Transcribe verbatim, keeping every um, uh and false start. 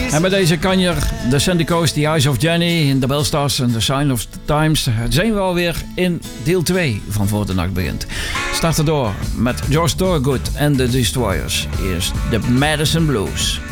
En bij deze kanjer, de Sandy Coast, The Eyes of Jenny, de Bellstars en The Sign of the Times, zijn we alweer in deel twee van Voor de Nacht Begint. Starten door met George Thorogood en The Destroyers. Eerst de Madison Blues.